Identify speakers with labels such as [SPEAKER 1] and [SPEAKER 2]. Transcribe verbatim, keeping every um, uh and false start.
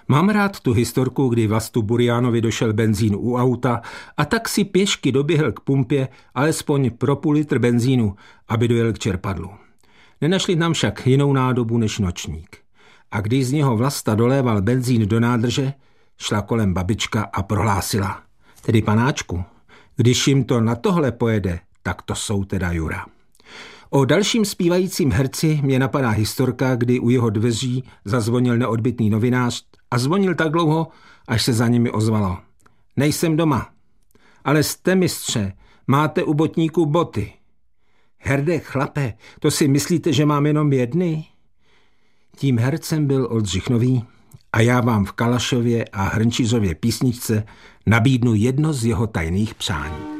[SPEAKER 1] Mám rád tu historku, kdy Vlastu Burianovi došel benzín u auta a tak si pěšky doběhl k pumpě alespoň pro půl litr benzínu, aby dojel k čerpadlu. Nenašli tam však jinou nádobu než nočník. A když z něho Vlasta doléval benzín do nádrže, šla kolem babička a prohlásila: Tedy panáčku, když jim to na tohle pojede, tak to jsou teda Jura. O dalším zpívajícím herci mě napadá historka, kdy u jeho dveří zazvonil neodbytný novinář a zvonil tak dlouho, až se za nimi ozvalo: Nejsem doma, ale jste, mistře, máte u botníku boty. Herde, chlape, to si myslíte, že mám jenom jedny? Tím hercem byl Oldřich Nový a já vám v Kalašově a Hrnčířově písničce nabídnu jedno z jeho tajných přání.